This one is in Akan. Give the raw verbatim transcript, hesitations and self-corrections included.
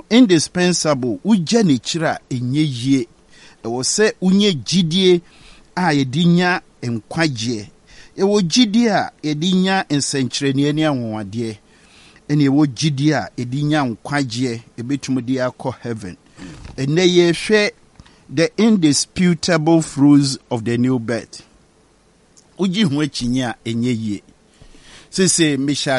indispensable ugye ne kira enye yie ewo se unye gidie a yedinya enkwagye ewo gidie a yedinya ensenkyerene ne anwonwade ene ewo gidie a yedinya enkwagye ebetumudi akọ heaven ene ye hwe the indisputable fruits of the new birth uji hu achinya enye yie sese misha